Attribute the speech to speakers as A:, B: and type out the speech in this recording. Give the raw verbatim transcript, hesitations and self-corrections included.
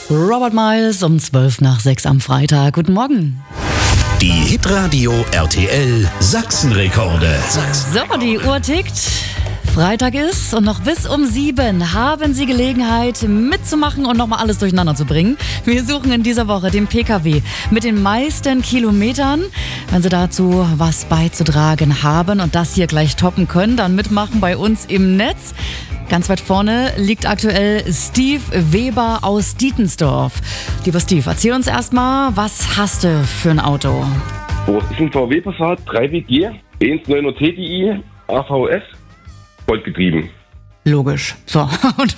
A: Robert Miles um zwölf nach sechs am Freitag. Guten Morgen.
B: Die Hitradio R T L Sachsenrekorde.
A: So, die Uhr tickt. Freitag ist und noch bis um sieben haben Sie Gelegenheit mitzumachen und nochmal alles durcheinander zu bringen. Wir suchen in dieser Woche den P K W mit den meisten Kilometern. Wenn Sie dazu was beizutragen haben und das hier gleich toppen können, dann mitmachen bei uns im Netz. Ganz weit vorne liegt aktuell Steve Weber aus Dietensdorf. Lieber Steve, erzähl uns erstmal, was hast du für ein Auto?
C: Oh, das ist ein V W Passat drei W G, eins Komma neun T D I, A V S, Goldgetrieben.
A: Logisch. So, und